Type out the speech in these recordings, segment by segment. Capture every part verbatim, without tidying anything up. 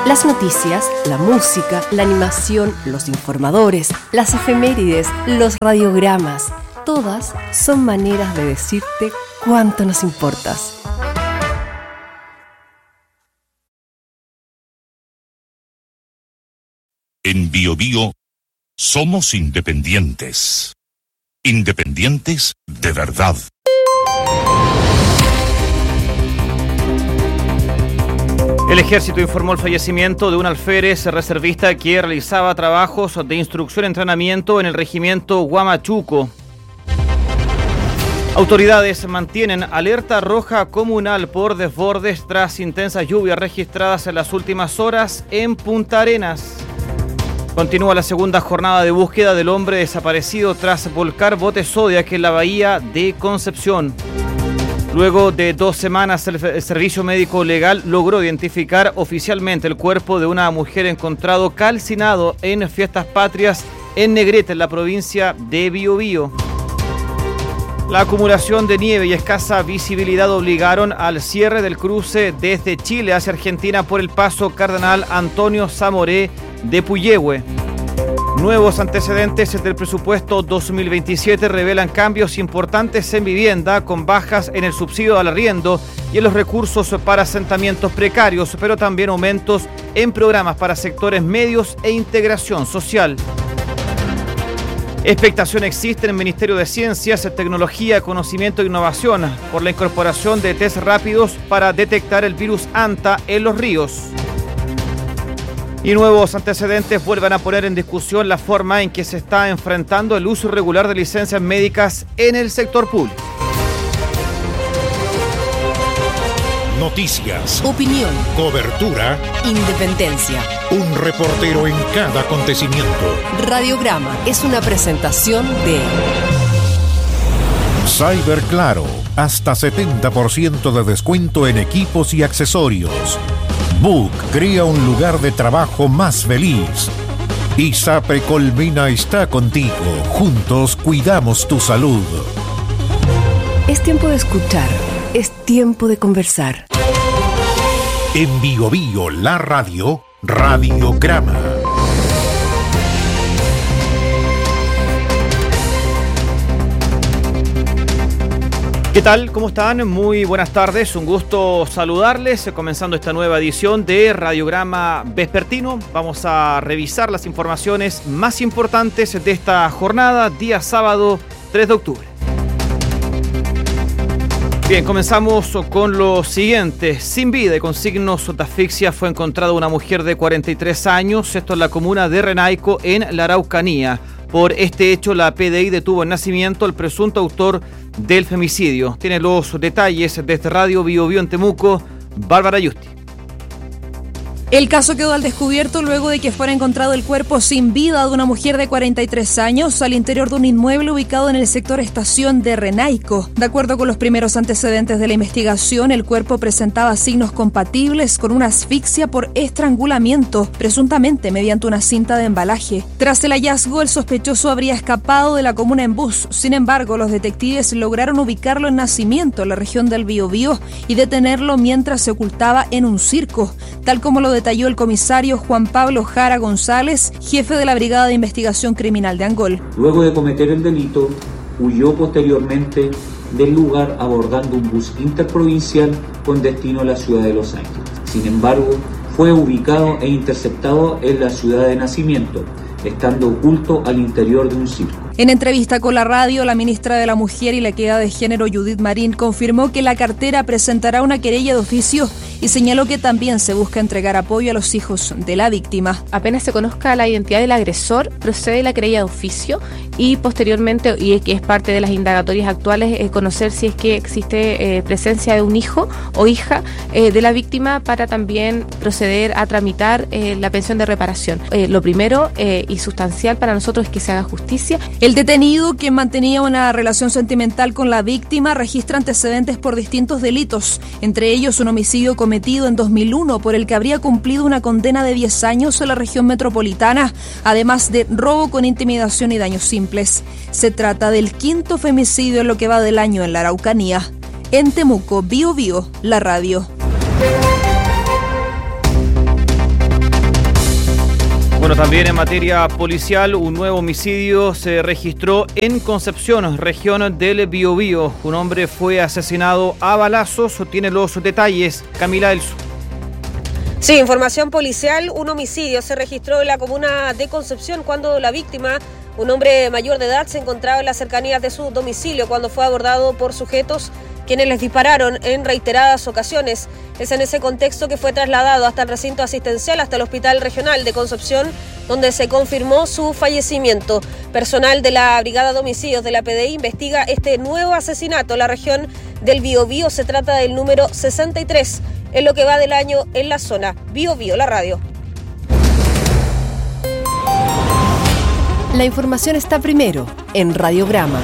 Las noticias, la música, la animación, los informadores, las efemérides, los radiogramas, todas son maneras de decirte cuánto nos importas. En Bio Bio somos independientes. Independientes de verdad. El Ejército informó el fallecimiento de un alférez reservista que realizaba trabajos de instrucción y entrenamiento en el regimiento Huamachuco. Autoridades mantienen alerta roja comunal por desbordes tras intensas lluvias registradas en las últimas horas en Punta Arenas. Continúa la segunda jornada de búsqueda del hombre desaparecido tras volcar botes Zodiac en la bahía de Concepción. Luego de dos semanas, el, el Servicio Médico Legal logró identificar oficialmente el cuerpo de una mujer encontrado calcinado en Fiestas Patrias en Negrete, en la provincia de Biobío. La acumulación de nieve y escasa visibilidad obligaron al cierre del cruce desde Chile hacia Argentina por el paso Cardenal Antonio Zamoré de Puyehue. Nuevos antecedentes del presupuesto dos mil veintisiete revelan cambios importantes en vivienda, con bajas en el subsidio al arriendo y en los recursos para asentamientos precarios, pero también aumentos en programas para sectores medios e integración social. Expectación existe en el Ministerio de Ciencias, Tecnología, Conocimiento e Innovación por la incorporación de test rápidos para detectar el virus ANTA en los ríos. Y nuevos antecedentes vuelven a poner en discusión la forma en que se está enfrentando el uso irregular de licencias médicas en el sector público. Noticias, Opinión, cobertura, independencia. un reportero en cada acontecimiento. Radiograma es una presentación de Cyber Claro, hasta setenta por ciento de descuento en equipos y accesorios. Book crea un lugar de trabajo más feliz. ISAPRE Colmena está contigo. Juntos cuidamos tu salud. Es tiempo de escuchar, es tiempo de conversar. En Bio Bio, la radio, Radiograma. ¿Qué tal? ¿Cómo están? Muy buenas tardes, un gusto saludarles, comenzando esta nueva edición de Radiograma Vespertino. Vamos a revisar las informaciones más importantes de esta jornada, día sábado tres de octubre. Bien, comenzamos con lo siguiente. Sin vida y con signos de asfixia fue encontrada una mujer de cuarenta y tres años, esto en la comuna de Renaico, en la Araucanía. Por este hecho, la P D I detuvo en nacimiento al presunto autor del femicidio. Tiene los detalles desde Radio Bio Bio en Temuco, Bárbara Yusti. El caso quedó al descubierto luego de que fuera encontrado el cuerpo sin vida de una mujer de cuarenta y tres años al interior de un inmueble ubicado en el sector Estación de Renaico. De acuerdo con los primeros antecedentes de la investigación, el cuerpo presentaba signos compatibles con una asfixia por estrangulamiento, presuntamente mediante una cinta de embalaje. Tras el hallazgo, el sospechoso habría escapado de la comuna en bus. Sin embargo, los detectives lograron ubicarlo en Nacimiento, en la región del Biobío, y detenerlo mientras se ocultaba en un circo, tal como lo detalló el comisario Juan Pablo Jara González, jefe de la Brigada de Investigación Criminal de Angol. Luego de cometer el delito, huyó posteriormente del lugar abordando un bus interprovincial con destino a la ciudad de Los Ángeles. Sin embargo, fue ubicado e interceptado en la ciudad de Nacimiento, estando oculto al interior de un circo. En entrevista con la radio, la ministra de la Mujer y la Equidad de Género, Judith Marín, confirmó que la cartera presentará una querella de oficio y señaló que también se busca entregar apoyo a los hijos de la víctima. Apenas se conozca la identidad del agresor, procede la querella de oficio y posteriormente, y que es parte de las indagatorias actuales, eh, conocer si es que existe eh, presencia de un hijo o hija eh, de la víctima para también proceder a tramitar eh, la pensión de reparación. Eh, lo primero eh, y sustancial para nosotros es que se haga justicia. El detenido, quien mantenía una relación sentimental con la víctima, registra antecedentes por distintos delitos, entre ellos un homicidio cometido en dos mil uno por el que habría cumplido una condena de diez años en la región metropolitana, además de robo con intimidación y daños simples. Se trata del quinto femicidio en lo que va del año en la Araucanía. En Temuco, Bio Bio, la radio. Bueno, también en materia policial, un nuevo homicidio se registró en Concepción, región del Biobío. Un hombre fue asesinado a balazos. Tiene los detalles Camila Elso. Sí, información policial, un homicidio se registró en la comuna de Concepción cuando la víctima, un hombre mayor de edad, se encontraba en las cercanías de su domicilio cuando fue abordado por sujetos quienes les dispararon en reiteradas ocasiones. Es en ese contexto que fue trasladado hasta el recinto asistencial, hasta el Hospital Regional de Concepción, donde se confirmó su fallecimiento. Personal de la Brigada de Homicidios de la P D I investiga este nuevo asesinato en la región del Biobío. Se trata del número sesenta y tres, en lo que va del año en la zona. Biobío, la radio. La información está primero en Radiograma.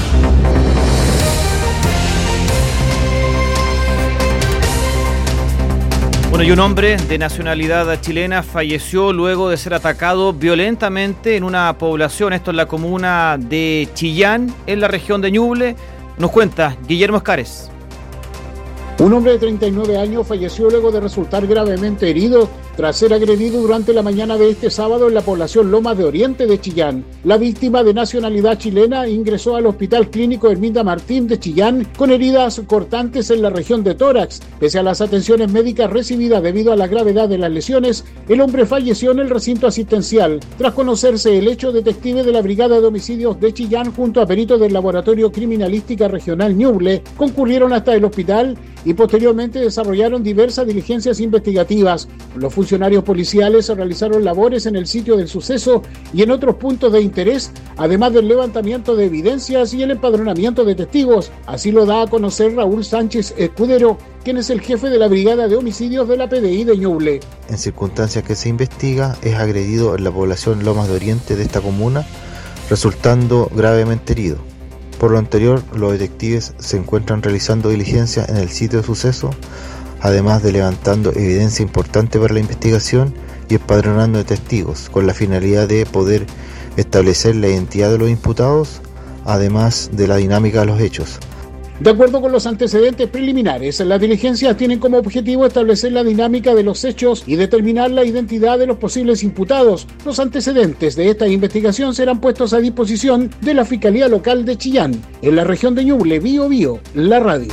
Bueno, y un hombre de nacionalidad chilena falleció luego de ser atacado violentamente en una población, esto en la comuna de Chillán, en la región de Ñuble. Nos cuenta Guillermo Escares. Un hombre de treinta y nueve años falleció luego de resultar gravemente herido tras ser agredido durante la mañana de este sábado en la población Lomas de Oriente de Chillán. La víctima, de nacionalidad chilena, ingresó al Hospital Clínico Herminda Martín de Chillán con heridas cortantes en la región de tórax. Pese a las atenciones médicas recibidas debido a la gravedad de las lesiones, el hombre falleció en el recinto asistencial. Tras conocerse el hecho, detectives de la Brigada de Homicidios de Chillán junto a peritos del Laboratorio Criminalística Regional Ñuble concurrieron hasta el hospital y posteriormente desarrollaron diversas diligencias investigativas. Los funcionarios policiales realizaron labores en el sitio del suceso y en otros puntos de interés, además del levantamiento de evidencias y el empadronamiento de testigos. Así lo da a conocer Raúl Sánchez Escudero, quien es el jefe de la Brigada de Homicidios de la P D I de Ñuble. En circunstancias que se investiga, es agredido en la población Lomas de Oriente de esta comuna, resultando gravemente herido. Por lo anterior, los detectives se encuentran realizando diligencias en el sitio de suceso, además de levantando evidencia importante para la investigación y empadronando de testigos, con la finalidad de poder establecer la identidad de los imputados, además de la dinámica de los hechos. De acuerdo con los antecedentes preliminares, las diligencias tienen como objetivo establecer la dinámica de los hechos y determinar la identidad de los posibles imputados. Los antecedentes de esta investigación serán puestos a disposición de la Fiscalía Local de Chillán, en la región de Ñuble. Biobío, la radio.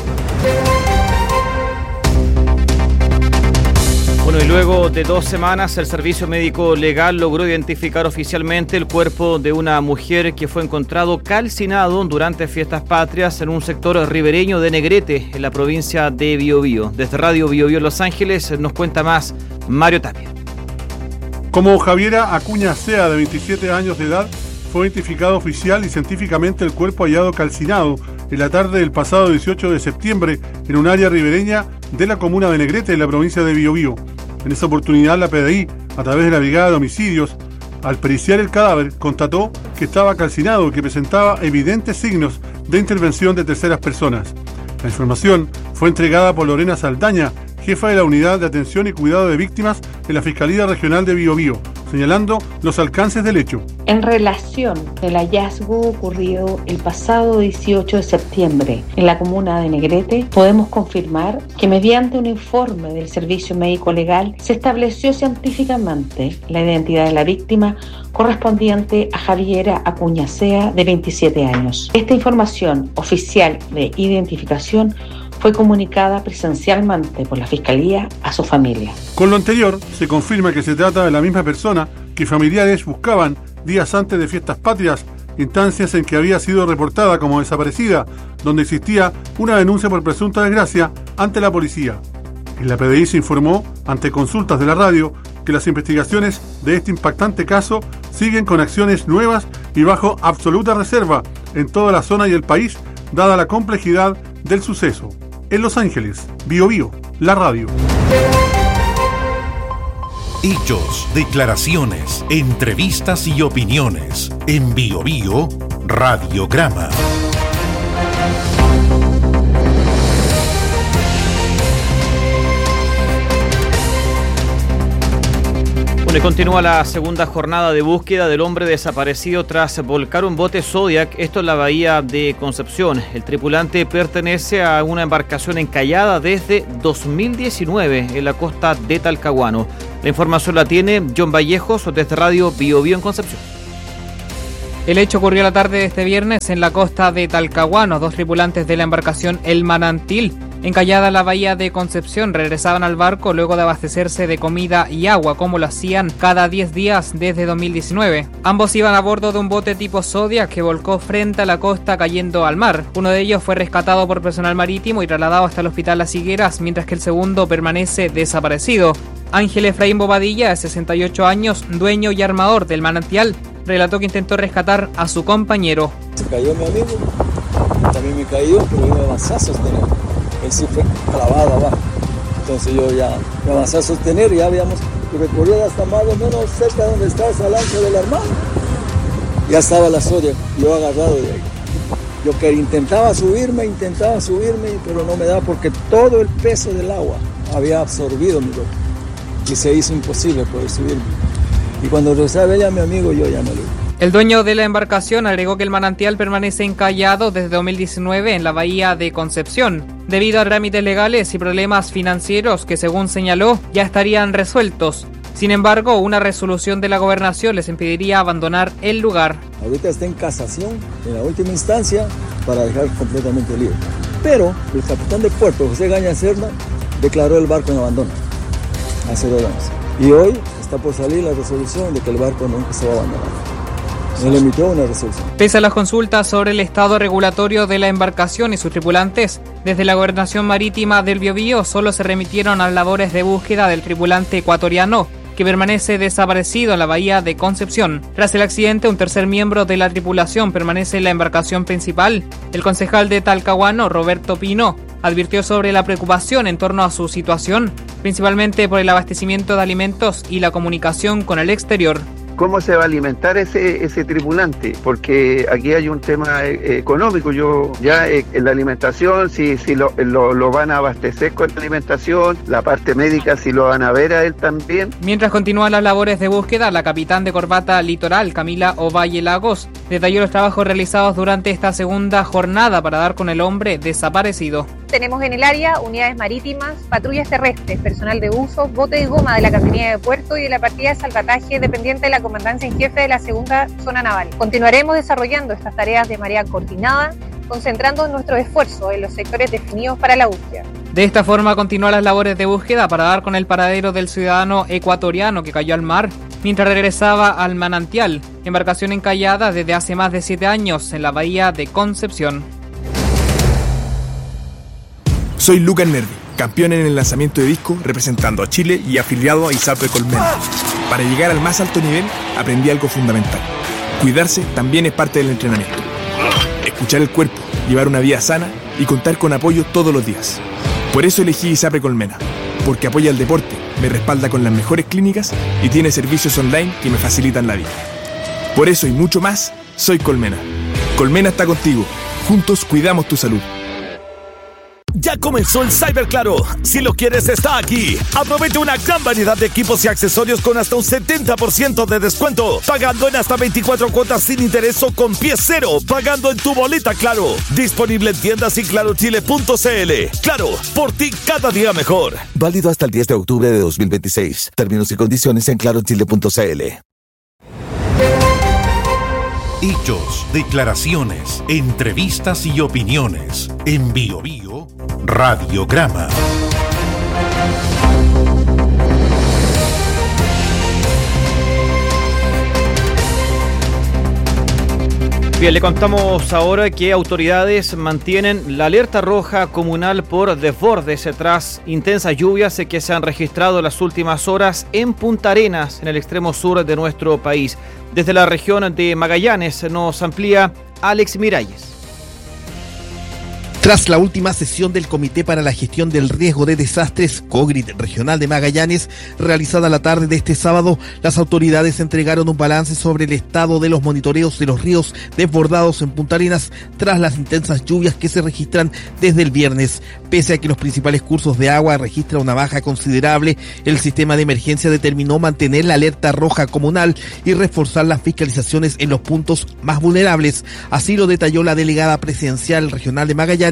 Bueno, y luego de dos semanas, el Servicio Médico Legal logró identificar oficialmente el cuerpo de una mujer que fue encontrado calcinado durante fiestas patrias en un sector ribereño de Negrete, en la provincia de Biobío. Desde Radio Biobío Los Ángeles nos cuenta más Mario Tapia. Como Javiera Acuña Sea, de veintisiete años de edad, fue identificado oficial y científicamente el cuerpo hallado calcinado en la tarde del pasado dieciocho de septiembre en un área ribereña de la comuna de Negrete, en la provincia de Biobío. En esa oportunidad, la P D I, a través de la Brigada de Homicidios, al periciar el cadáver, constató que estaba calcinado y que presentaba evidentes signos de intervención de terceras personas. La información fue entregada por Lorena Saldaña, jefa de la Unidad de Atención y Cuidado de Víctimas en la Fiscalía Regional de Biobío, señalando los alcances del hecho. En relación del hallazgo ocurrido el pasado dieciocho de septiembre en la comuna de Negrete, podemos confirmar que mediante un informe del Servicio Médico Legal se estableció científicamente la identidad de la víctima correspondiente a Javiera Acuña Sea, de veintisiete años. Esta información oficial de identificación fue comunicada presencialmente por la Fiscalía a su familia. Con lo anterior, se confirma que se trata de la misma persona que familiares buscaban días antes de fiestas patrias, instancias en que había sido reportada como desaparecida, donde existía una denuncia por presunta desgracia ante la policía. En la P D I se informó, ante consultas de la radio, que las investigaciones de este impactante caso siguen con acciones nuevas y bajo absoluta reserva en toda la zona y el país, dada la complejidad del suceso. En Los Ángeles, Biobío, la radio. Hechos, declaraciones, entrevistas y opiniones. En Biobío, Radiograma. Bueno, continúa la segunda jornada de búsqueda del hombre desaparecido tras volcar un bote Zodiac, esto en la bahía de Concepción. El tripulante pertenece a una embarcación encallada desde dos mil diecinueve en la costa de Talcahuano. La información la tiene John Vallejos desde Radio Bio Bio en Concepción. El hecho ocurrió la tarde de este viernes en la costa de Talcahuano. Dos tripulantes de la embarcación El Manantil, encallada en la bahía de Concepción, regresaban al barco luego de abastecerse de comida y agua, como lo hacían cada diez días desde dos mil diecinueve. Ambos iban a bordo de un bote tipo Zodiac que volcó frente a la costa cayendo al mar. Uno de ellos fue rescatado por personal marítimo y trasladado hasta el hospital Las Higueras, mientras que el segundo permanece desaparecido. Ángel Efraín Bobadilla, de sesenta y ocho años, dueño y armador del Manantial, relató que intentó rescatar a su compañero. Se cayó mi amigo, también me cayó, pero yo me avancé a sostener. Él sí fue clavado abajo. Entonces yo ya me avancé a sostener y ya habíamos recorrido hasta más o menos cerca de donde está esa lancha del armado. Ya estaba la soria, yo agarrado de ahí. Yo que intentaba subirme, intentaba subirme, pero no me daba porque todo el peso del agua había absorbido mi ropa. Y se hizo imposible poder subirme. Y cuando regresaba ella, mi amigo, yo ya no lo vi. El dueño de la embarcación agregó que el Manantial permanece encallado desde dos mil diecinueve en la bahía de Concepción, debido a trámites legales y problemas financieros que, según señaló, ya estarían resueltos. Sin embargo, una resolución de la gobernación les impediría abandonar el lugar. Ahorita está en casación, en la última instancia, para dejar completamente libre. Pero el capitán de puerto, José Gaña Serna, declaró el barco en abandono hace dos años. Y hoy está por salir la resolución de que el barco nunca se va a abandonar. Él emitió una resolución. Pese a las consultas sobre el estado regulatorio de la embarcación y sus tripulantes, desde la Gobernación Marítima del Biobío solo se remitieron a las labores de búsqueda del tripulante ecuatoriano, que permanece desaparecido en la bahía de Concepción. Tras el accidente, un tercer miembro de la tripulación permanece en la embarcación principal. El concejal de Talcahuano, Roberto Pino, advirtió sobre la preocupación en torno a su situación, principalmente por el abastecimiento de alimentos y la comunicación con el exterior. ¿Cómo se va a alimentar ese ese tripulante? Porque aquí hay un tema eh, económico. Yo ya eh, en la alimentación, si si lo, lo, lo van a abastecer con la alimentación, la parte médica si lo van a ver a él también. Mientras continúan las labores de búsqueda, la capitán de corbata litoral, Camila Ovalle Lagos, detalló los trabajos realizados durante esta segunda jornada para dar con el hombre desaparecido. Tenemos en el área unidades marítimas, patrullas terrestres, personal de uso, bote de goma de la Capitanía de Puerto y de la partida de salvataje dependiente de la Comandancia en Jefe de la Segunda Zona Naval. Continuaremos desarrollando estas tareas de manera coordinada, concentrando nuestros esfuerzos en los sectores definidos para la búsqueda. De esta forma continúan las labores de búsqueda para dar con el paradero del ciudadano ecuatoriano que cayó al mar mientras regresaba al Manantial, embarcación encallada desde hace más de siete años en la bahía de Concepción. Soy Lucas Nervi, campeón en el lanzamiento de disco representando a Chile y afiliado a ISAPRE Colmena. Para llegar al más alto nivel aprendí algo fundamental. Cuidarse también es parte del entrenamiento. Escuchar el cuerpo, llevar una vida sana y contar con apoyo todos los días. Por eso elegí ISAPRE Colmena, porque apoya el deporte, me respalda con las mejores clínicas y tiene servicios online que me facilitan la vida. Por eso y mucho más, soy Colmena. Colmena está contigo. Juntos cuidamos tu salud. Ya comenzó el Cyber Claro. Si lo quieres, está aquí. Aprovecha una gran variedad de equipos y accesorios con hasta un setenta por ciento de descuento. Pagando en hasta veinticuatro cuotas sin interés o con pie cero. Pagando en tu boleta Claro. Disponible en tiendas y claro chile punto c l. Claro, por ti cada día mejor. Válido hasta el diez de octubre de dos mil veintiséis. Términos y condiciones en claro chile punto c l. Hechos, declaraciones, entrevistas y opiniones. En Bio Bio Radiograma. Bien, le contamos ahora que autoridades mantienen la alerta roja comunal por desbordes tras intensas lluvias que se han registrado en las últimas horas en Punta Arenas, en el extremo sur de nuestro país. Desde la región de Magallanes nos amplía Alex Miralles. Tras la última sesión del Comité para la Gestión del Riesgo de Desastres, COGRID Regional de Magallanes, realizada la tarde de este sábado, las autoridades entregaron un balance sobre el estado de los monitoreos de los ríos desbordados en Punta Arenas tras las intensas lluvias que se registran desde el viernes. Pese a que los principales cursos de agua registran una baja considerable, el sistema de emergencia determinó mantener la alerta roja comunal y reforzar las fiscalizaciones en los puntos más vulnerables. Así lo detalló la delegada presidencial regional de Magallanes,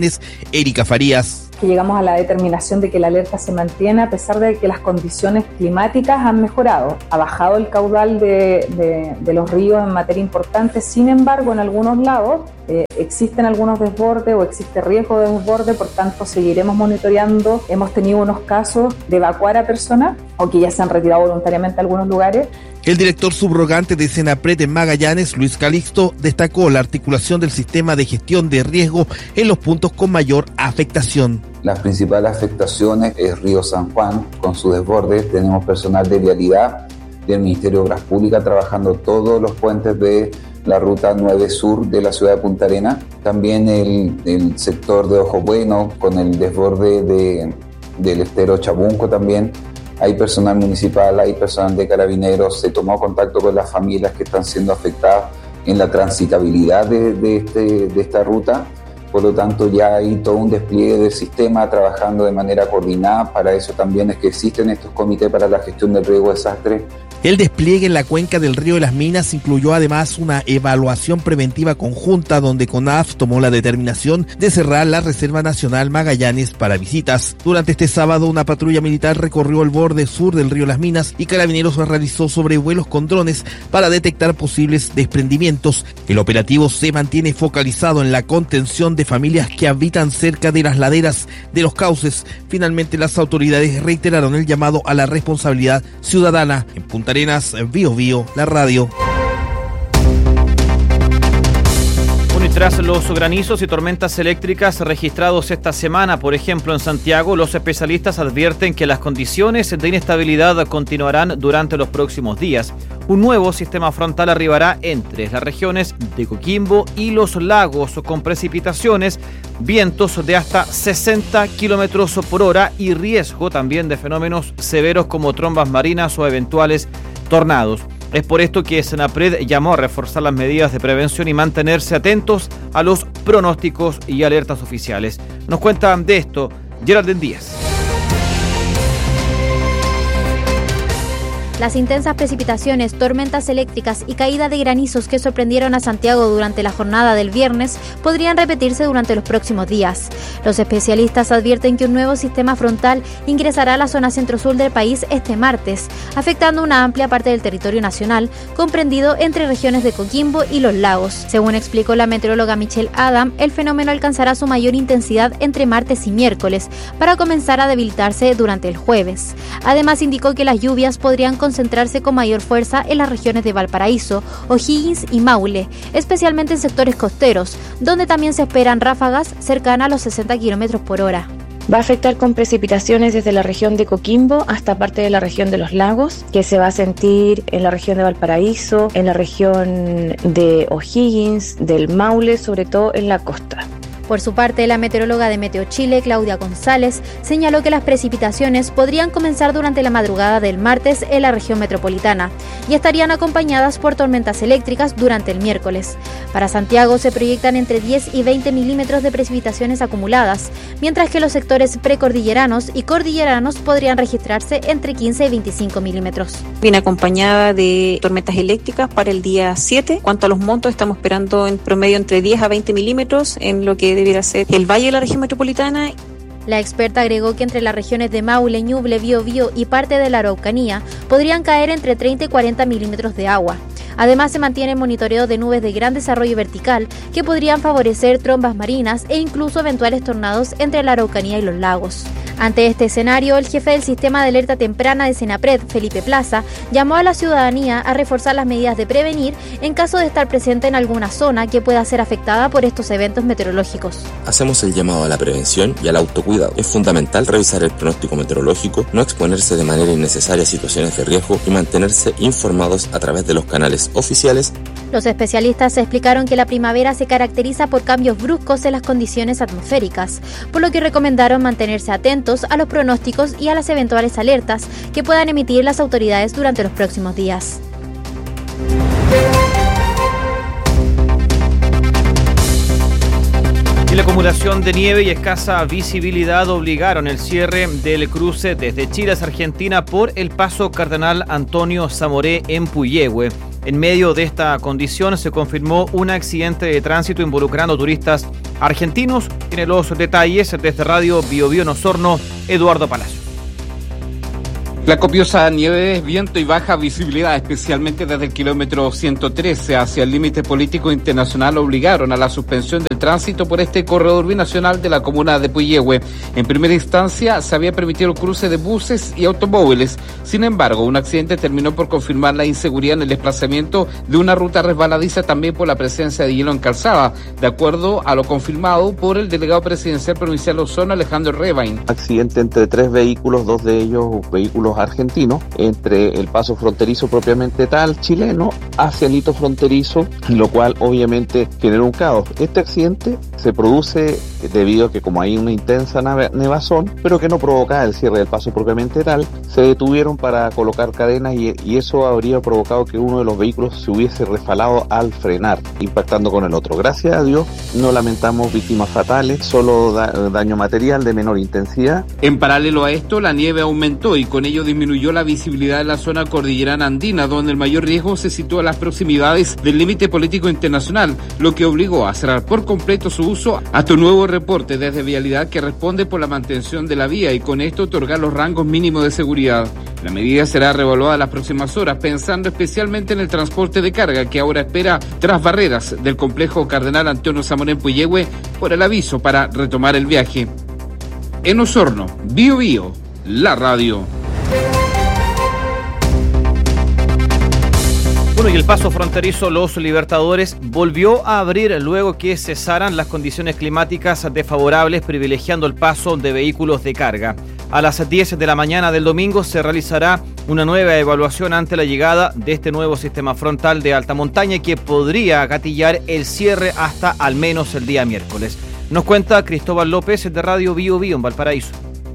Magallanes, Erika Farías. Que llegamos a la determinación de que la alerta se mantiene a pesar de que las condiciones climáticas han mejorado. Ha bajado el caudal de, de, de los ríos en materia importante, sin embargo en algunos lados eh, existen algunos desbordes o existe riesgo de desborde, por tanto seguiremos monitoreando. Hemos tenido unos casos de evacuar a personas o que ya se han retirado voluntariamente a algunos lugares. El director subrogante de Senapred en Magallanes, Luis Calixto, destacó la articulación del sistema de gestión de riesgo en los puntos con mayor afectación. Las principales afectaciones es Río San Juan, con su desborde. Tenemos personal de vialidad del Ministerio de Obras Públicas trabajando todos los puentes de la ruta nueve sur de la ciudad de Punta Arenas. También el, el sector de Ojo Bueno, con el desborde de, del estero Chabunco también. Hay personal municipal, hay personal de carabineros. Se tomó contacto con las familias que están siendo afectadas en la transitabilidad de, de, este, de esta ruta. Por lo tanto, ya hay todo un despliegue del sistema trabajando de manera coordinada. Para eso también es que existen estos comités para la gestión del riesgo de desastre. El despliegue en la cuenca del río de las Minas incluyó además una evaluación preventiva conjunta donde CONAF tomó la determinación de cerrar la Reserva Nacional Magallanes para visitas. Durante este sábado, una patrulla militar recorrió el borde sur del río Las Minas y Carabineros realizó sobrevuelos con drones para detectar posibles desprendimientos. El operativo se mantiene focalizado en la contención de familias que habitan cerca de las laderas de los cauces. Finalmente, las autoridades reiteraron el llamado a la responsabilidad ciudadana. En Punta Arenas, Bio Bio, la radio. Bueno, y tras los granizos y tormentas eléctricas registrados esta semana, por ejemplo en Santiago, los especialistas advierten que las condiciones de inestabilidad continuarán durante los próximos días. Un nuevo sistema frontal arribará entre las regiones de Coquimbo y los lagos, con precipitaciones, vientos de hasta sesenta kilómetros por hora y riesgo también de fenómenos severos como trombas marinas o eventuales tornados. Es por esto que Senapred llamó a reforzar las medidas de prevención y mantenerse atentos a los pronósticos y alertas oficiales. Nos cuentan de esto Geraldine Díaz. Las intensas precipitaciones, tormentas eléctricas y caída de granizos que sorprendieron a Santiago durante la jornada del viernes podrían repetirse durante los próximos días. Los especialistas advierten que un nuevo sistema frontal ingresará a la zona centro-sur del país este martes, afectando una amplia parte del territorio nacional, comprendido entre regiones de Coquimbo y los lagos. Según explicó la meteoróloga Michelle Adam, el fenómeno alcanzará su mayor intensidad entre martes y miércoles, para comenzar a debilitarse durante el jueves. Además, indicó que las lluvias podrían concentrarse con mayor fuerza en las regiones de Valparaíso, O'Higgins y Maule, especialmente en sectores costeros, donde también se esperan ráfagas cercanas a los sesenta kilómetros por hora. Va a afectar con precipitaciones desde la región de Coquimbo hasta parte de la región de los lagos, que se va a sentir en la región de Valparaíso, en la región de O'Higgins, del Maule, sobre todo en la costa. Por su parte, la meteoróloga de Meteo Chile, Claudia González, señaló que las precipitaciones podrían comenzar durante la madrugada del martes en la región metropolitana y estarían acompañadas por tormentas eléctricas durante el miércoles. Para Santiago se proyectan entre diez y veinte milímetros de precipitaciones acumuladas, mientras que los sectores precordilleranos y cordilleranos podrían registrarse entre quince y veinticinco milímetros. Viene acompañada de tormentas eléctricas para el día siete. Cuanto a los montos, estamos esperando en promedio entre diez a veinte milímetros en lo que debiera ser el valle de la región metropolitana. La experta agregó que entre las regiones de Maule, Ñuble, Biobío y parte de la Araucanía podrían caer entre treinta y cuarenta milímetros de agua. Además, se mantiene monitoreo de nubes de gran desarrollo vertical que podrían favorecer trombas marinas e incluso eventuales tornados entre la Araucanía y los lagos. Ante este escenario, el jefe del sistema de alerta temprana de Senapred, Felipe Plaza, llamó a la ciudadanía a reforzar las medidas de prevenir en caso de estar presente en alguna zona que pueda ser afectada por estos eventos meteorológicos. Hacemos el llamado a la prevención y al autocuidado. Es fundamental revisar el pronóstico meteorológico, no exponerse de manera innecesaria a situaciones de riesgo y mantenerse informados a través de los canales oficiales. Los especialistas explicaron que la primavera se caracteriza por cambios bruscos en las condiciones atmosféricas, por lo que recomendaron mantenerse atentos a los pronósticos y a las eventuales alertas que puedan emitir las autoridades durante los próximos días. Y la acumulación de nieve y escasa visibilidad obligaron el cierre del cruce desde Chile hacia Argentina por el paso Cardenal Antonio Zamoré en Puyehue. En medio de esta condición se confirmó un accidente de tránsito involucrando turistas argentinos. Tiene los detalles desde Radio Bio Bio en Osorno, Eduardo Palacio. La copiosa nieve, viento y baja visibilidad, especialmente desde el kilómetro ciento trece hacia el límite político internacional, obligaron a la suspensión del tránsito por este corredor binacional de la comuna de Puyehue. En primera instancia se había permitido el cruce de buses y automóviles. Sin embargo, un accidente terminó por confirmar la inseguridad en el desplazamiento de una ruta resbaladiza, también por la presencia de hielo en calzada, de acuerdo a lo confirmado por el delegado presidencial provincial de Osorno, Alejandro Rebain. Accidente entre tres vehículos, dos de ellos vehículos argentino, entre el paso fronterizo propiamente tal chileno hacia el hito fronterizo, lo cual obviamente generó un caos. Este accidente se produce debido a que, como hay una intensa nevazón, pero que no provocaba el cierre del paso propiamente tal, se detuvieron para colocar cadenas y, y eso habría provocado que uno de los vehículos se hubiese resbalado al frenar, impactando con el otro. Gracias a Dios no lamentamos víctimas fatales, solo da, daño material de menor intensidad. En paralelo a esto, la nieve aumentó y con ello disminuyó la visibilidad de la zona cordillerana andina, donde el mayor riesgo se sitúa a las proximidades del límite político internacional, lo que obligó a cerrar por completo su uso hasta un nuevo reporte desde Vialidad que responde por la mantención de la vía y con esto otorgar los rangos mínimos de seguridad. La medida será reevaluada las próximas horas, pensando especialmente en el transporte de carga que ahora espera tras barreras del complejo Cardenal Antonio Zamora en Puyehue por el aviso para retomar el viaje. En Osorno, Bio Bio, la radio. Bueno, y el paso fronterizo Los Libertadores volvió a abrir luego que cesaran las condiciones climáticas desfavorables, privilegiando el paso de vehículos de carga. A las diez de la mañana del domingo se realizará una nueva evaluación ante la llegada de este nuevo sistema frontal de alta montaña que podría gatillar el cierre hasta al menos el día miércoles. Nos cuenta Cristóbal López de Radio Bio Bio en Valparaíso.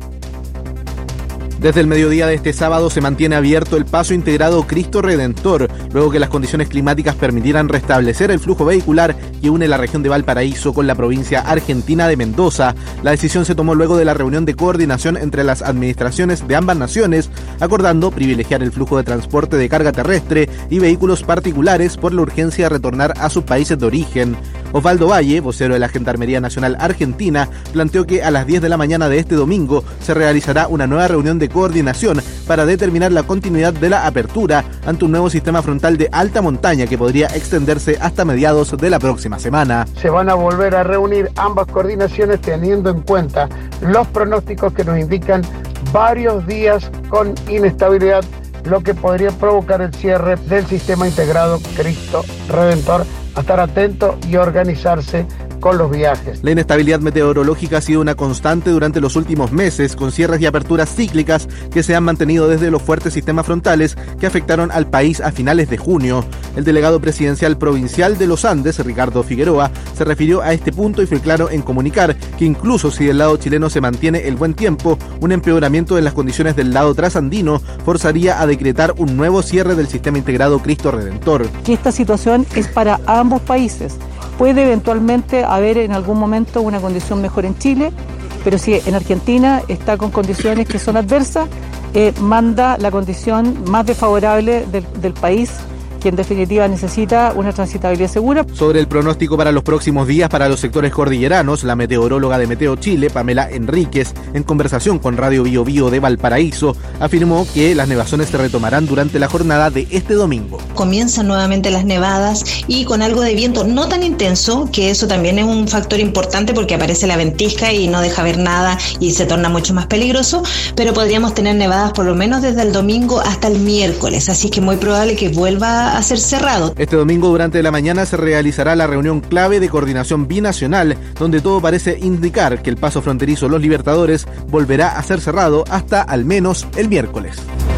Desde el mediodía de este sábado se mantiene abierto el paso integrado Cristo Redentor, luego que las condiciones climáticas permitieran restablecer el flujo vehicular que une la región de Valparaíso con la provincia argentina de Mendoza. La decisión se tomó luego de la reunión de coordinación entre las administraciones de ambas naciones, acordando privilegiar el flujo de transporte de carga terrestre y vehículos particulares por la urgencia de retornar a sus países de origen. Osvaldo Valle, vocero de la Gendarmería Nacional Argentina, planteó que a las diez de la mañana de este domingo se realizará una nueva reunión de coordinación para determinar la continuidad de la apertura ante un nuevo sistema frontal de alta montaña que podría extenderse hasta mediados de la próxima semana. Se van a volver a reunir ambas coordinaciones teniendo en cuenta los pronósticos que nos indican varios días con inestabilidad, lo que podría provocar el cierre del sistema integrado Cristo Redentor. A estar atento y organizarse con los viajes. La inestabilidad meteorológica ha sido una constante durante los últimos meses, con cierres y aperturas cíclicas que se han mantenido desde los fuertes sistemas frontales que afectaron al país a finales de junio. El delegado presidencial provincial de los Andes, Ricardo Figueroa, se refirió a este punto y fue claro en comunicar que incluso si del lado chileno se mantiene el buen tiempo, un empeoramiento de las condiciones del lado trasandino forzaría a decretar un nuevo cierre del sistema integrado Cristo Redentor. Que esta situación es para ambos países. Puede eventualmente haber en algún momento una condición mejor en Chile, pero si en Argentina está con condiciones que son adversas, eh, manda la condición más desfavorable del, del país, que en definitiva necesita una transitabilidad segura. Sobre el pronóstico para los próximos días para los sectores cordilleranos, la meteoróloga de Meteo Chile, Pamela Enríquez, en conversación con Radio Bio Bio de Valparaíso, afirmó que las nevazones se retomarán durante la jornada de este domingo. Comienzan nuevamente las nevadas y con algo de viento no tan intenso, que eso también es un factor importante porque aparece la ventisca y no deja ver nada y se torna mucho más peligroso, pero podríamos tener nevadas por lo menos desde el domingo hasta el miércoles, así que muy probable que vuelva a ser cerrado. Este domingo durante la mañana se realizará la reunión clave de coordinación binacional, donde todo parece indicar que el paso fronterizo Los Libertadores volverá a ser cerrado hasta al menos el miércoles.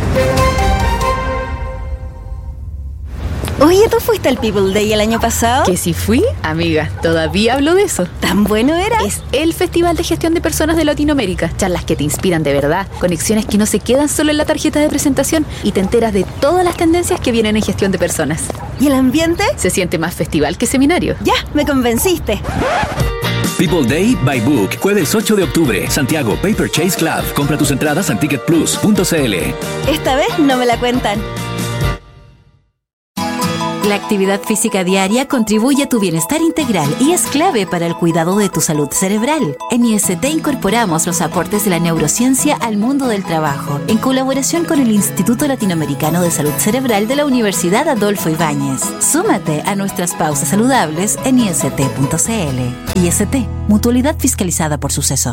Oye, ¿tú fuiste al People Day el año pasado? Que si fui, amiga, todavía hablo de eso. ¿Tan bueno era? Es el Festival de Gestión de Personas de Latinoamérica. Charlas que te inspiran de verdad, conexiones que no se quedan solo en la tarjeta de presentación y te enteras de todas las tendencias que vienen en gestión de personas. ¿Y el ambiente? Se siente más festival que seminario. Ya, me convenciste. People Day by Book, jueves ocho de octubre, Santiago Paper Chase Club. Compra tus entradas en ticket plus punto c l. Esta vez no me la cuentan. La actividad física diaria contribuye a tu bienestar integral y es clave para el cuidado de tu salud cerebral. En I S T incorporamos los aportes de la neurociencia al mundo del trabajo, en colaboración con el Instituto Latinoamericano de Salud Cerebral de la Universidad Adolfo Ibáñez. Súmate a nuestras pausas saludables en I S T punto C L. I S T, mutualidad fiscalizada por Suceso.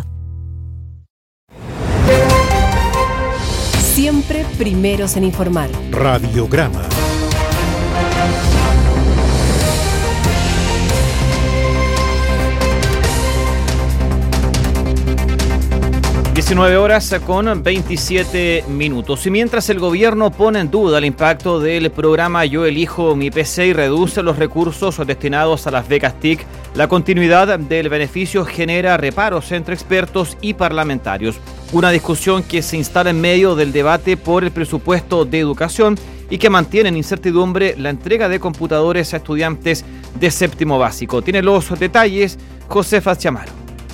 Siempre primeros en informar. Radiograma. diecinueve horas con veintisiete minutos. Y mientras el gobierno pone en duda el impacto del programa Yo Elijo Mi P C y reduce los recursos destinados a las becas T I C, la continuidad del beneficio genera reparos entre expertos y parlamentarios. Una discusión que se instala en medio del debate por el presupuesto de educación y que mantiene en incertidumbre la entrega de computadores a estudiantes de séptimo básico. Tiene los detalles Josefa Chamaro.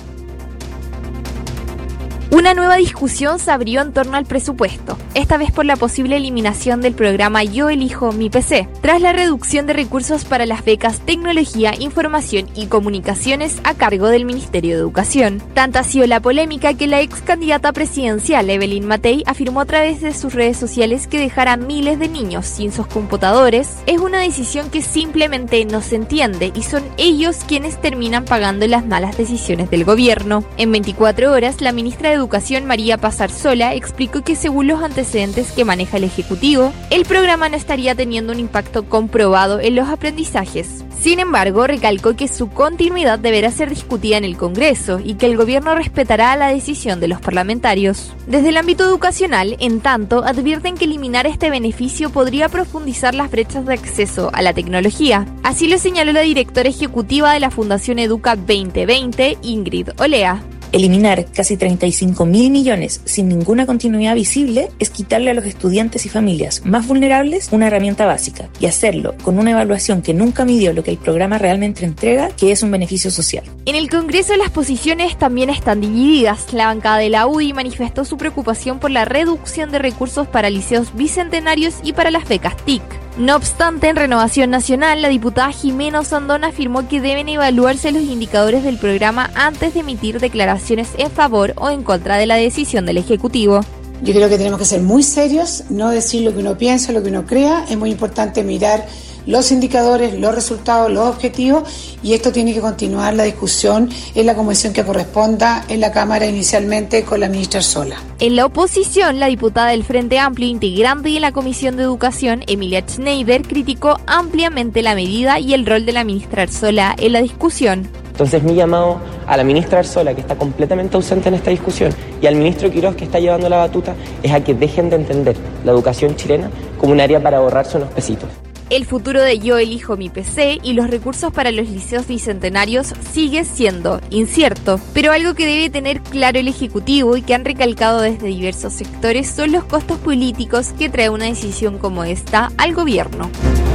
Una nueva discusión se abrió en torno al presupuesto, esta vez por la posible eliminación del programa Yo Elijo Mi P C, tras la reducción de recursos para las becas Tecnología, Información y Comunicaciones a cargo del Ministerio de Educación. Tanta ha sido la polémica que la ex candidata presidencial Evelyn Matei afirmó a través de sus redes sociales que dejar a miles de niños sin sus computadores es una decisión que simplemente no se entiende y son ellos quienes terminan pagando las malas decisiones del gobierno. En veinticuatro horas, la ministra de Educación María Pazarsola explicó que según los antecedentes que maneja el Ejecutivo, el programa no estaría teniendo un impacto comprobado en los aprendizajes. Sin embargo, recalcó que su continuidad deberá ser discutida en el Congreso y que el gobierno respetará la decisión de los parlamentarios. Desde el ámbito educacional, en tanto, advierten que eliminar este beneficio podría profundizar las brechas de acceso a la tecnología. Así lo señaló la directora ejecutiva de la Fundación Educa veinte veinte, Ingrid Olea. Eliminar casi treinta y cinco mil millones sin ninguna continuidad visible es quitarle a los estudiantes y familias más vulnerables una herramienta básica y hacerlo con una evaluación que nunca midió lo que el programa realmente entrega, que es un beneficio social. En el Congreso las posiciones también están divididas. La bancada de la U D I manifestó su preocupación por la reducción de recursos para liceos bicentenarios y para las becas T I C. No obstante, en Renovación Nacional, la diputada Jimena Osandón afirmó que deben evaluarse los indicadores del programa antes de emitir declaraciones en favor o en contra de la decisión del Ejecutivo. Yo creo que tenemos que ser muy serios, no decir lo que uno piensa, lo que uno crea. Es muy importante mirar los indicadores, los resultados, los objetivos, y esto tiene que continuar la discusión en la comisión que corresponda en la Cámara, inicialmente con la ministra Arzola. En la oposición, la diputada del Frente Amplio, integrante de la Comisión de Educación, Emilia Schneider, criticó ampliamente la medida y el rol de la ministra Arzola en la discusión. Entonces mi llamado a la ministra Arzola, que está completamente ausente en esta discusión, y al ministro Quirós, que está llevando la batuta, es a que dejen de entender la educación chilena como un área para ahorrarse unos pesitos. El futuro de Yo Elijo Mi P C y los recursos para los liceos bicentenarios sigue siendo incierto, pero algo que debe tener claro el Ejecutivo y que han recalcado desde diversos sectores son los costos políticos que trae una decisión como esta al gobierno.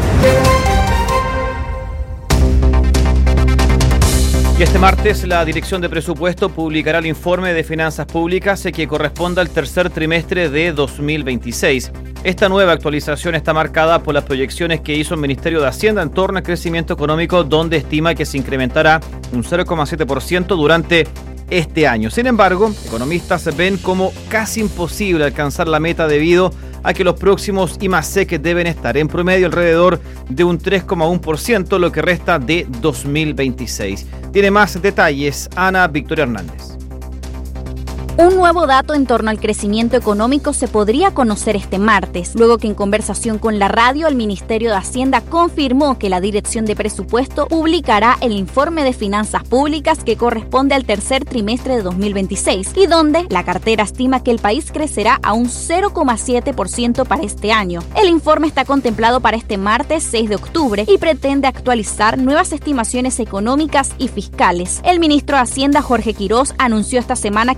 Y este martes la Dirección de Presupuesto publicará el informe de finanzas públicas que corresponde al tercer trimestre de dos mil veintiséis. Esta nueva actualización está marcada por las proyecciones que hizo el Ministerio de Hacienda en torno al crecimiento económico, donde estima que se incrementará un cero coma siete por ciento durante este año. Sin embargo, economistas ven como casi imposible alcanzar la meta debido a que los próximos I M A S E C deben estar en promedio alrededor de un tres coma uno por ciento, lo que resta de dos mil veintiséis. Tiene más detalles Ana Victoria Hernández. Un nuevo dato en torno al crecimiento económico se podría conocer este martes, luego que en conversación con la radio el Ministerio de Hacienda confirmó que la Dirección de Presupuesto publicará el informe de finanzas públicas que corresponde al tercer trimestre de dos mil veintiséis y donde la cartera estima que el país crecerá a un cero coma siete por ciento para este año. El informe está contemplado para este martes seis de octubre y pretende actualizar nuevas estimaciones económicas y fiscales. El ministro de Hacienda, Jorge Quirós, anunció esta semana que el Producto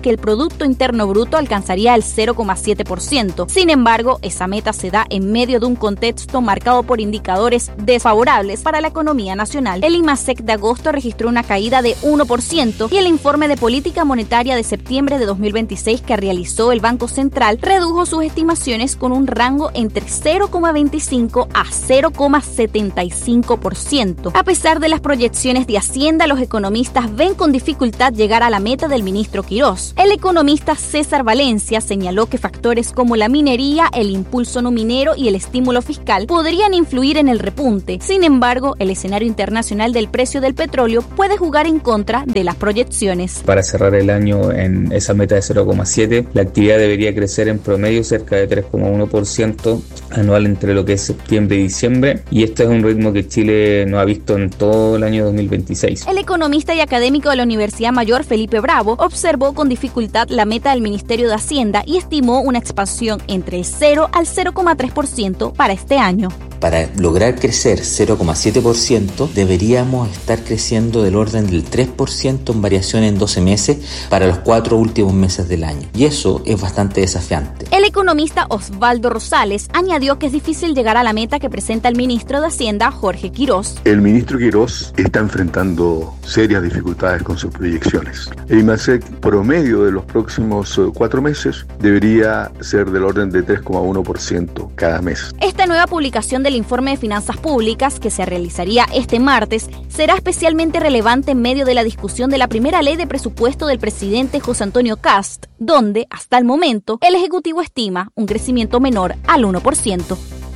Producto Interno Bruto alcanzaría el cero coma siete por ciento. Sin embargo, esa meta se da en medio de un contexto marcado por indicadores desfavorables para la economía nacional. El IMASEC de agosto registró una caída de uno por ciento y el informe de política monetaria de septiembre de dos mil veintiséis que realizó el Banco Central redujo sus estimaciones con un rango entre cero coma veinticinco a cero coma setenta y cinco por ciento. A pesar de las proyecciones de Hacienda, los economistas ven con dificultad llegar a la meta del ministro Quirós. El economista César Valencia señaló que factores como la minería, el impulso no minero y el estímulo fiscal podrían influir en el repunte. Sin embargo, el escenario internacional del precio del petróleo puede jugar en contra de las proyecciones. Para cerrar el año en esa meta de cero coma siete, la actividad debería crecer en promedio cerca de tres coma uno por ciento anual entre lo que es septiembre y diciembre, y este es un ritmo que Chile no ha visto en todo el año dos mil veintiséis. El economista y académico de la Universidad Mayor, Felipe Bravo, observó con dificultad la meta del Ministerio de Hacienda y estimó una expansión entre el cero al cero coma tres por ciento para este año. Para lograr crecer cero coma siete por ciento deberíamos estar creciendo del orden del tres por ciento en variación en doce meses para los cuatro últimos meses del año. Y eso es bastante desafiante. El economista Osvaldo Rosales añadió que es difícil llegar a la meta que presenta el ministro de Hacienda, Jorge Quirós. El ministro Quirós está enfrentando serias dificultades con sus proyecciones. El IMASEC promedio de los próximos cuatro meses debería ser del orden de tres coma uno por ciento cada mes. Esta nueva publicación del informe de finanzas públicas, que se realizaría este martes, será especialmente relevante en medio de la discusión de la primera ley de presupuesto del presidente José Antonio Kast, donde, hasta el momento, el Ejecutivo estima un crecimiento menor al uno por ciento.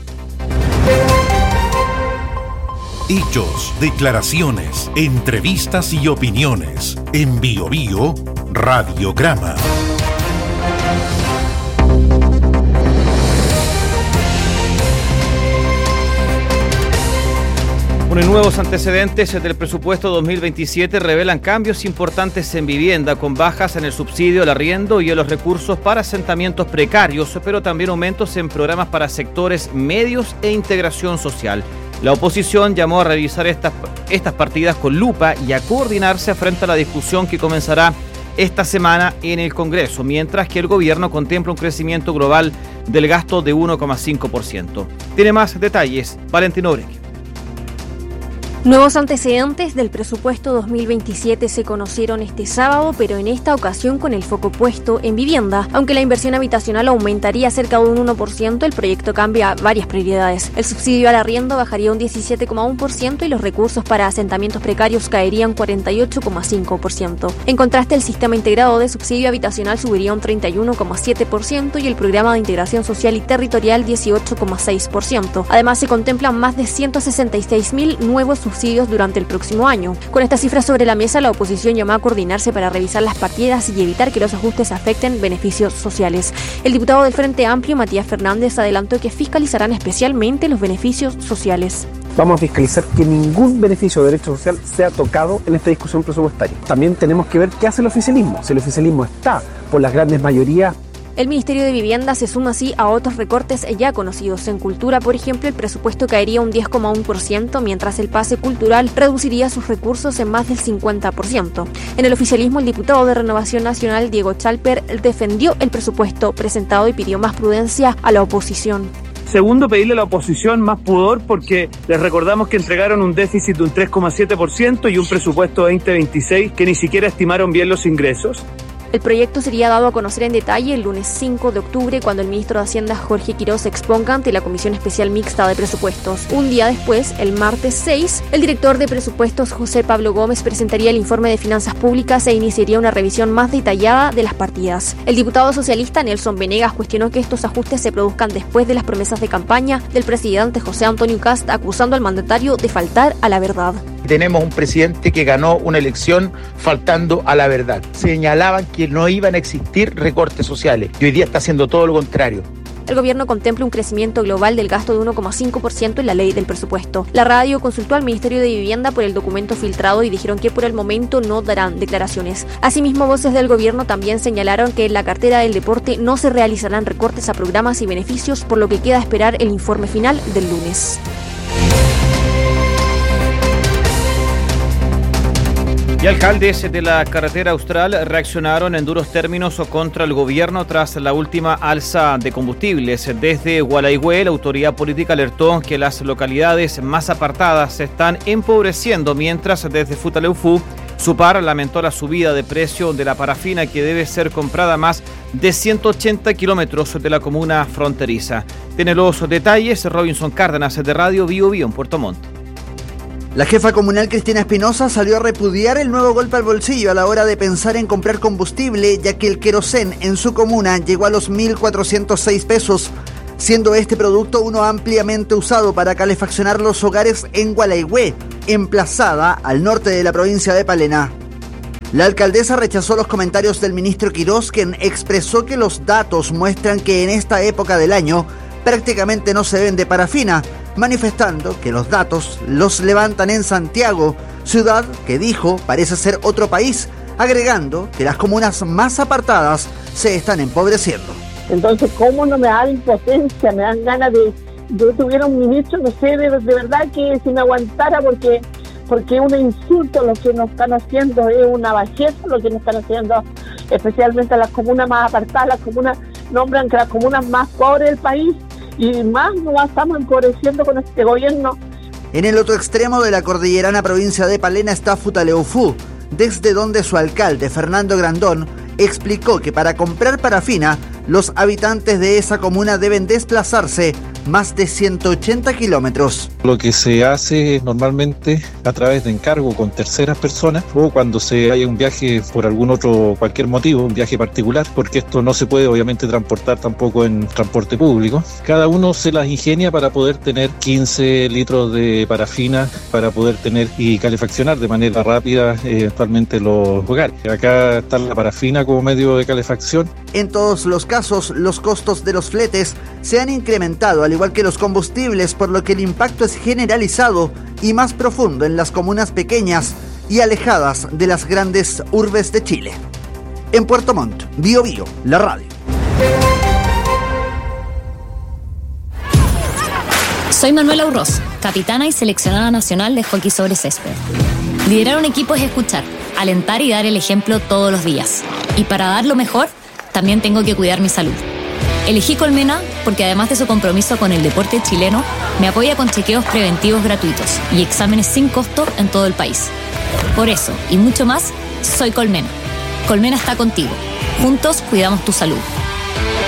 Hechos, declaraciones, entrevistas y opiniones. En Bio Bio, Radiograma. Unos nuevos antecedentes del presupuesto dos mil veintisiete revelan cambios importantes en vivienda, con bajas en el subsidio al arriendo y en los recursos para asentamientos precarios, pero también aumentos en programas para sectores medios e integración social. La oposición llamó a revisar estas, estas partidas con lupa y a coordinarse frente a la discusión que comenzará esta semana en el Congreso, mientras que el gobierno contempla un crecimiento global del gasto de uno coma cinco por ciento. Tiene más detalles Valentino Oreque. Nuevos antecedentes del presupuesto dos mil veintisiete se conocieron este sábado, pero en esta ocasión con el foco puesto en vivienda. Aunque la inversión habitacional aumentaría cerca de un uno por ciento, el proyecto cambia varias prioridades. El subsidio al arriendo bajaría un diecisiete coma uno por ciento y los recursos para asentamientos precarios caerían cuarenta y ocho coma cinco por ciento. En contraste, el sistema integrado de subsidio habitacional subiría un treinta y uno coma siete por ciento y el programa de integración social y territorial dieciocho coma seis por ciento. Además, se contemplan más de ciento sesenta y seis mil nuevos subsidios durante el próximo año. Con estas cifras sobre la mesa, la oposición llamó a coordinarse para revisar las partidas y evitar que los ajustes afecten beneficios sociales. El diputado del Frente Amplio, Matías Fernández, adelantó que fiscalizarán especialmente los beneficios sociales. Vamos a fiscalizar que ningún beneficio o derecho social sea tocado en esta discusión presupuestaria. También tenemos que ver qué hace el oficialismo. Si el oficialismo está por las grandes mayorías. El Ministerio de Vivienda se suma así a otros recortes ya conocidos. En cultura, por ejemplo, el presupuesto caería un diez coma uno por ciento, mientras el pase cultural reduciría sus recursos en más del cincuenta por ciento. En el oficialismo, el diputado de Renovación Nacional, Diego Chalper, defendió el presupuesto presentado y pidió más prudencia a la oposición. Segundo, pedirle a la oposición más pudor, porque les recordamos que entregaron un déficit de un tres coma siete por ciento y un presupuesto veinte veintiséis que ni siquiera estimaron bien los ingresos. El proyecto sería dado a conocer en detalle el lunes cinco de octubre, cuando el ministro de Hacienda, Jorge Quirós, se exponga ante la Comisión Especial Mixta de Presupuestos. Un día después, el martes seis, el director de Presupuestos, José Pablo Gómez, presentaría el informe de Finanzas Públicas e iniciaría una revisión más detallada de las partidas. El diputado socialista Nelson Venegas cuestionó que estos ajustes se produzcan después de las promesas de campaña del presidente José Antonio Kast, acusando al mandatario de faltar a la verdad. Tenemos un presidente que ganó una elección faltando a la verdad. Señalaban que no iban a existir recortes sociales y hoy día está haciendo todo lo contrario. El gobierno contempla un crecimiento global del gasto de uno coma cinco por ciento en la ley del presupuesto. La radio consultó al Ministerio de Vivienda por el documento filtrado y dijeron que por el momento no darán declaraciones. Asimismo, voces del gobierno también señalaron que en la cartera del deporte no se realizarán recortes a programas y beneficios, por lo que queda esperar el informe final del lunes. Y alcaldes de la carretera austral reaccionaron en duros términos contra el gobierno tras la última alza de combustibles. Desde Gualaihue, la autoridad política alertó que las localidades más apartadas se están empobreciendo, mientras desde Futaleufú, Supar lamentó la subida de precio de la parafina, que debe ser comprada a más de ciento ochenta kilómetros de la comuna fronteriza. Tiene los detalles Robinson Cárdenas de Radio Bio Bio en Puerto Montt. La jefa comunal Cristina Espinosa salió a repudiar el nuevo golpe al bolsillo a la hora de pensar en comprar combustible, ya que el querosén en su comuna llegó a los mil cuatrocientos seis pesos, siendo este producto uno ampliamente usado para calefaccionar los hogares en Gualaihue, emplazada al norte de la provincia de Palena. La alcaldesa rechazó los comentarios del ministro Quirós, quien expresó que los datos muestran que en esta época del año prácticamente no se vende parafina, manifestando que los datos los levantan en Santiago, ciudad que dijo parece ser otro país, agregando que las comunas más apartadas se están empobreciendo. Entonces, ¿cómo no me da impotencia? Me dan ganas de... Yo tuviera un ministro, no sé, de, de verdad que si me aguantara, porque porque es un insulto lo que nos están haciendo, es una bajeza lo que nos están haciendo, especialmente a las comunas más apartadas. Las comunas nombran que las comunas más pobres del país, y más nos estamos empobreciendo con este gobierno. En el otro extremo de la cordillerana provincia de Palena está Futaleufú, desde donde su alcalde, Fernando Grandón, explicó que para comprar parafina, los habitantes de esa comuna deben desplazarse más de ciento ochenta kilómetros. Lo que se hace normalmente a través de encargo con terceras personas, o cuando se haya un viaje por algún otro, cualquier motivo, un viaje particular, porque esto no se puede obviamente transportar tampoco en transporte público. Cada uno se las ingenia para poder tener quince litros de parafina, para poder tener y calefaccionar de manera rápida eventualmente los hogares. Acá está la parafina como medio de calefacción. En todos los casos, los costos de los fletes se han incrementado, al igual que los combustibles, por lo que el impacto es generalizado y más profundo en las comunas pequeñas y alejadas de las grandes urbes de Chile. En Puerto Montt, Bio Bio, la radio. Soy Manuela Urroz, capitana y seleccionada nacional de hockey sobre césped. Liderar un equipo es escuchar, alentar y dar el ejemplo todos los días. Y para dar lo mejor, también tengo que cuidar mi salud. Elegí Colmena porque además de su compromiso con el deporte chileno, me apoya con chequeos preventivos gratuitos y exámenes sin costo en todo el país. Por eso, y mucho más, soy Colmena. Colmena está contigo. Juntos cuidamos tu salud.